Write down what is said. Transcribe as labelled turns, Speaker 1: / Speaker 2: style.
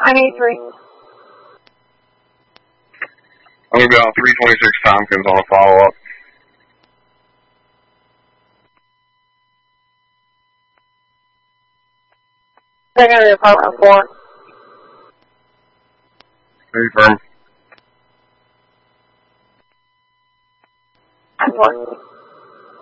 Speaker 1: 983.
Speaker 2: I'm going to be on 326 Tompkins on a follow-up.
Speaker 1: Secondary apartment 4.
Speaker 2: Confirm.
Speaker 1: 4.